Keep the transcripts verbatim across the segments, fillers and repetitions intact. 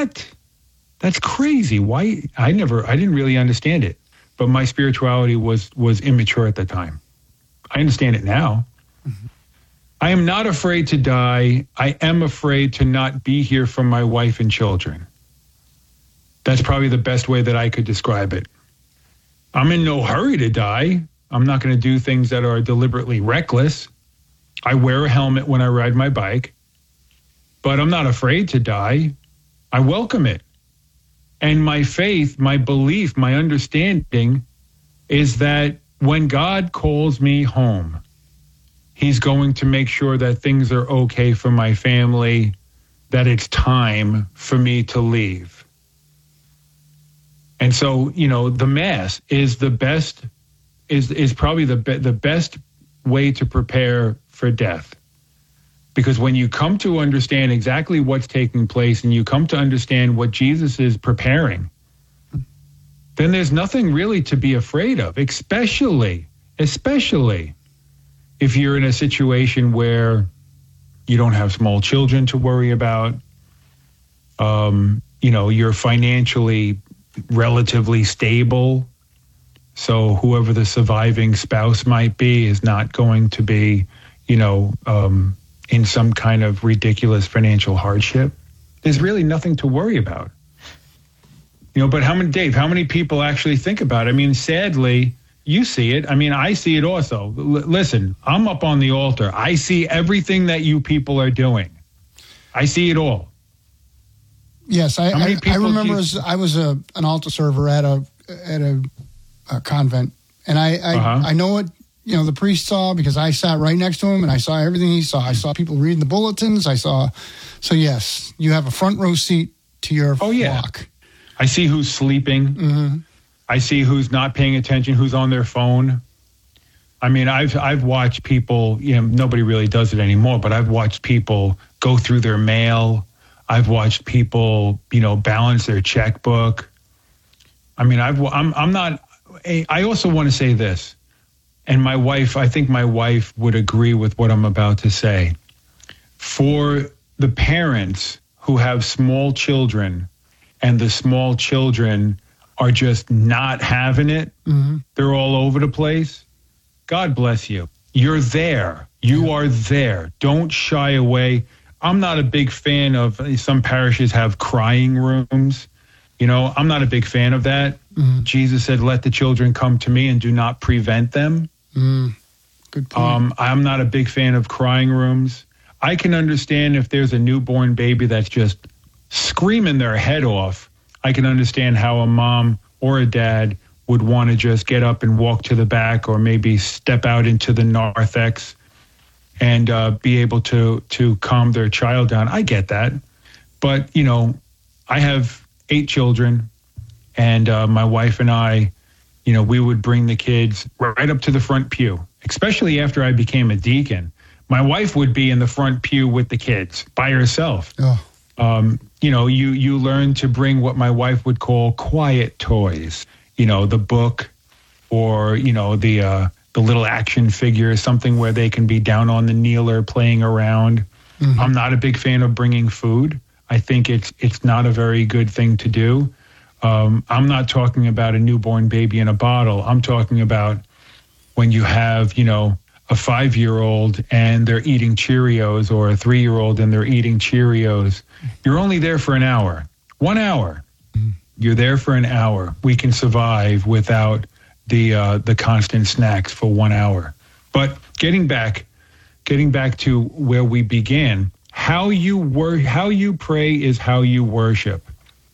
what? That's crazy. Why? I never, I didn't really understand it. But my spirituality was was immature at the time. I understand it now. Mm-hmm. I am not afraid to die. I am afraid to not be here for my wife and children. That's probably the best way that I could describe it. I'm in no hurry to die. I'm not going to do things that are deliberately reckless. I wear a helmet when I ride my bike, but I'm not afraid to die. I welcome it. And my faith, my belief, my understanding is that when God calls me home, he's going to make sure that things are okay for my family, that it's time for me to leave. And so, you know, the Mass is the best, is is probably the be, the best way to prepare for death. Because when you come to understand exactly what's taking place and you come to understand what Jesus is preparing, then there's nothing really to be afraid of, especially, especially if you're in a situation where you don't have small children to worry about, um, you know, you're financially relatively stable. So whoever the surviving spouse might be is not going to be, you know, um, in some kind of ridiculous financial hardship. There's really nothing to worry about. You know, but how many, Dave, how many people actually think about it? I mean, sadly, you see it. I mean, I see it also. L- listen, I'm up on the altar. I see everything that you people are doing. I see it all. Yes, I, I, I remember as I was a, an altar server at a at a, a convent, and I I, uh-huh. I know what you know the priest saw because I sat right next to him and I saw everything he saw. I saw people reading the bulletins. I saw, so yes, you have a front row seat to your oh, yeah. flock. I see who's sleeping. Mm-hmm. I see who's not paying attention, who's on their phone. I mean, I've I've watched people. You know, nobody really does it anymore, but I've watched people go through their mail. I've watched people, you know, balance their checkbook. I mean, I've, I'm, I'm not, I also want to say this, and my wife, I think my wife would agree with what I'm about to say. For the parents who have small children and the small children are just not having it, mm-hmm. they're all over the place, God bless you. You're there. You yeah. are there. Don't shy away. I'm not a big fan of, some parishes have crying rooms. You know, I'm not a big fan of that. Mm-hmm. Jesus said, let the children come to me and do not prevent them. Mm. Good point. Um, I'm not a big fan of crying rooms. I can understand if there's a newborn baby that's just screaming their head off. I can understand how a mom or a dad would want to just get up and walk to the back or maybe step out into the narthex and uh, be able to to calm their child down. I get that. But, you know, I have eight children, and uh, my wife and I, you know, we would bring the kids right up to the front pew, especially after I became a deacon. My wife would be in the front pew with the kids by herself. Oh. Um, you know, you, you learn to bring what my wife would call quiet toys, you know, the book or, you know, the... Uh, the little action figure, something where they can be down on the kneeler playing around. Mm-hmm. I'm not a big fan of bringing food. I think it's it's not a very good thing to do. Um, I'm not talking about a newborn baby in a bottle. I'm talking about when you have, you know, a five-year-old and they're eating Cheerios or a three-year-old and they're eating Cheerios. You're only there for an hour. One hour. Mm-hmm. You're there for an hour. We can survive without the uh, the constant snacks for one hour. But getting back, getting back to where we began, how you wor- how you pray is how you worship.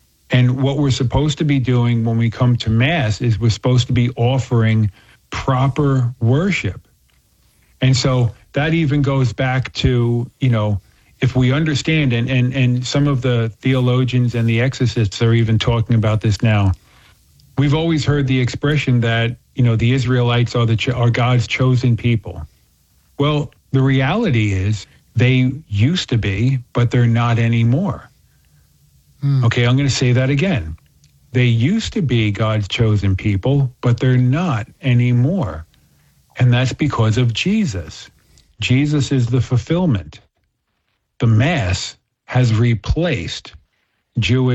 And what we're supposed to be doing when we come to Mass is we're supposed to be offering proper worship. And so that even goes back to, you know, if we understand, and, and, and some of the theologians and the exorcists are even talking about this now. We've always heard the expression that, you know, the Israelites are the cho- are God's chosen people. Well, the reality is they used to be, but they're not anymore. Hmm. Okay, I'm going to say that again. They used to be God's chosen people, but they're not anymore. And that's because of Jesus. Jesus is the fulfillment. The Mass has replaced Jewish